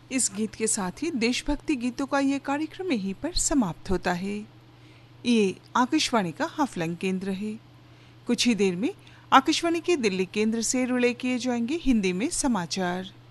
इस गीत के साथ ही देशभक्ति गीतों का ये कार्यक्रम यहीं पर समाप्त होता है। ये आकाशवाणी का हाफलंग केंद्र है। कुछ ही देर में आकाशवाणी के दिल्ली केंद्र से रिले किए जाएंगे हिंदी में समाचार।